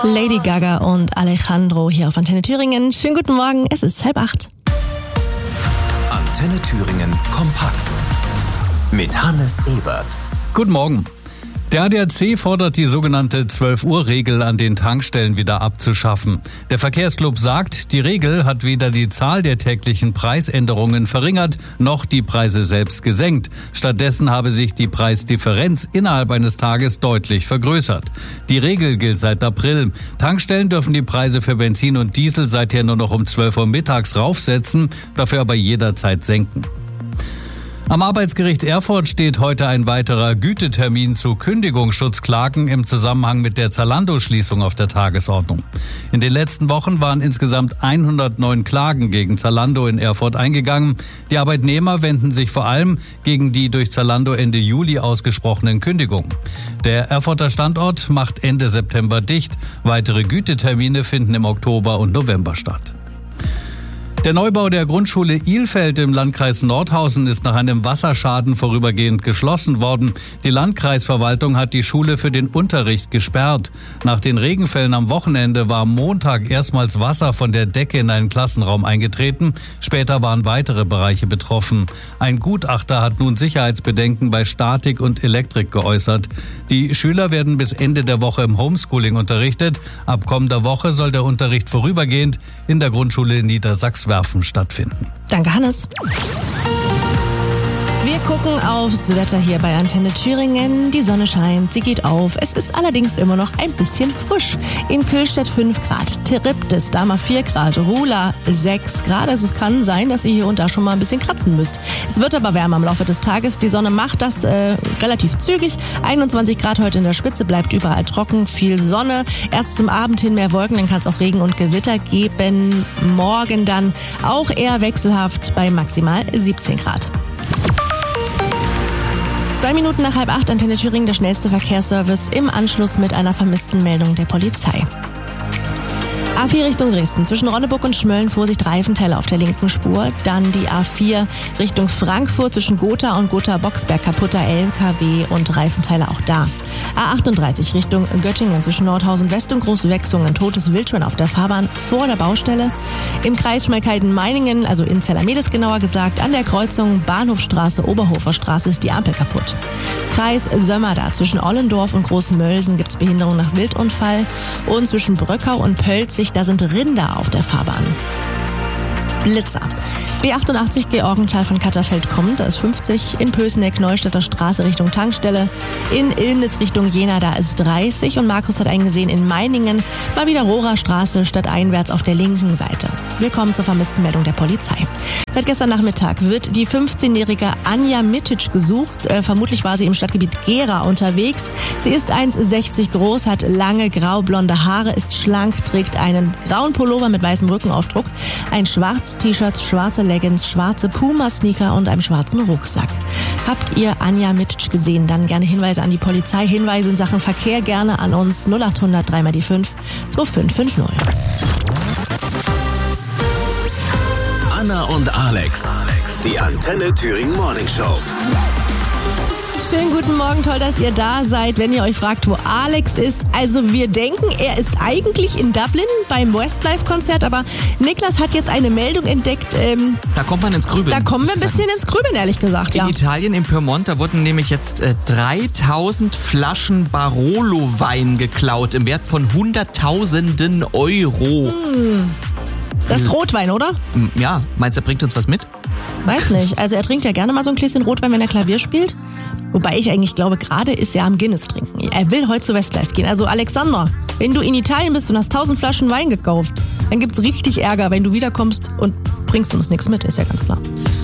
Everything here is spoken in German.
Lady Gaga und Alejandro hier auf Antenne Thüringen. Schönen guten Morgen, es ist 7:30. Antenne Thüringen kompakt mit Hannes Ebert. Guten Morgen. Der ADAC fordert die sogenannte 12-Uhr-Regel an den Tankstellen wieder abzuschaffen. Der Verkehrsclub sagt, die Regel hat weder die Zahl der täglichen Preisänderungen verringert, noch die Preise selbst gesenkt. Stattdessen habe sich die Preisdifferenz innerhalb eines Tages deutlich vergrößert. Die Regel gilt seit April. Tankstellen dürfen die Preise für Benzin und Diesel seither nur noch um 12 Uhr mittags raufsetzen, dafür aber jederzeit senken. Am Arbeitsgericht Erfurt steht heute ein weiterer Gütetermin zu Kündigungsschutzklagen im Zusammenhang mit der Zalando-Schließung auf der Tagesordnung. In den letzten Wochen waren insgesamt 109 Klagen gegen Zalando in Erfurt eingegangen. Die Arbeitnehmer wenden sich vor allem gegen die durch Zalando Ende Juli ausgesprochenen Kündigungen. Der Erfurter Standort macht Ende September dicht. Weitere Gütetermine finden im Oktober und November statt. Der Neubau der Grundschule Ilfeld im Landkreis Nordhausen ist nach einem Wasserschaden vorübergehend geschlossen worden. Die Landkreisverwaltung hat die Schule für den Unterricht gesperrt. Nach den Regenfällen am Wochenende war am Montag erstmals Wasser von der Decke in einen Klassenraum eingetreten. Später waren weitere Bereiche betroffen. Ein Gutachter hat nun Sicherheitsbedenken bei Statik und Elektrik geäußert. Die Schüler werden bis Ende der Woche im Homeschooling unterrichtet. Ab kommender Woche soll der Unterricht vorübergehend in der Grundschule in Niedersachswerfen stattfinden. Danke, Hannes. Wir gucken aufs Wetter hier bei Antenne Thüringen. Die Sonne scheint, sie geht auf. Es ist allerdings immer noch ein bisschen frisch. In Kühlstedt 5 Grad, Tiriptis, Dahmer 4 Grad, Rula 6 Grad. Also es kann sein, dass ihr hier und da schon mal ein bisschen kratzen müsst. Es wird aber wärmer im Laufe des Tages. Die Sonne macht das relativ zügig. 21 Grad heute in der Spitze, bleibt überall trocken, viel Sonne. Erst zum Abend hin mehr Wolken, dann kann es auch Regen und Gewitter geben. Morgen dann auch eher wechselhaft bei maximal 17 Grad. 2 Minuten nach 7:30, Antenne Thüringen, der schnellste Verkehrsservice im Anschluss mit einer vermissten Meldung der Polizei. A4 Richtung Dresden, zwischen Ronneburg und Schmölln, Vorsicht, Reifenteller auf der linken Spur. Dann die A4 Richtung Frankfurt, zwischen Gotha und Gotha-Boxberg, kaputter LKW und Reifenteller auch da. A38 Richtung Göttingen, zwischen Nordhausen West und Großwechsungen, totes Wildschwein auf der Fahrbahn vor der Baustelle. Im Kreis Schmalkalden-Meiningen, also in Zellermedes genauer gesagt, an der Kreuzung Bahnhofstraße, Oberhoferstraße ist die Ampel kaputt. Kreis Sömmerda, zwischen Ollendorf und Großmölsen gibt's Behinderung nach Wildunfall. Und zwischen Bröckau und Pölzig, da sind Rinder auf der Fahrbahn. Blitzer. B88 Georgenthal von Katterfeld kommt, da ist 50. In Pößneck Neustädter Straße Richtung Tankstelle. In Illnitz Richtung Jena, da ist 30. Und Markus hat eingesehen, in Meiningen mal wieder Rohrer Straße stadteinwärts auf der linken Seite. Willkommen zur vermissten Meldung der Polizei. Seit gestern Nachmittag wird die 15-jährige Anja Mitic gesucht. Vermutlich war sie im Stadtgebiet Gera unterwegs. Sie ist 1,60 groß, hat lange graublonde Haare, ist schlank, trägt einen grauen Pullover mit weißem Rückenaufdruck, ein schwarzes T-Shirt, schwarze Leggings, schwarze Puma-Sneaker und einem schwarzen Rucksack. Habt ihr Anja Mitic gesehen? Dann gerne Hinweise an die Polizei, Hinweise in Sachen Verkehr gerne an uns 0800 3 mal die 5 2550. Anna und Alex, die Antenne Thüringen Morning Show. Schönen guten Morgen, toll, dass ihr da seid. Wenn ihr euch fragt, wo Alex ist, also wir denken, er ist eigentlich in Dublin beim Westlife-Konzert, aber Niklas hat jetzt eine Meldung entdeckt. Da kommt man ins Grübeln. Da kommen wir ein bisschen ins Grübeln, ehrlich gesagt. In Italien, im Piemont, da wurden nämlich jetzt 3000 Flaschen Barolo-Wein geklaut im Wert von Hunderttausenden Euro. Das ist Rotwein, oder? Ja, meinst du, er bringt uns was mit? Weiß nicht. Also er trinkt ja gerne mal so ein Gläschen Rotwein, wenn er Klavier spielt. Wobei ich eigentlich glaube, gerade ist er am Guinness trinken. Er will heute zu Westlife gehen. Also Alexander, wenn du in Italien bist und hast 1000 Flaschen Wein gekauft, dann gibt's richtig Ärger, wenn du wiederkommst und bringst uns nichts mit, ist ja ganz klar.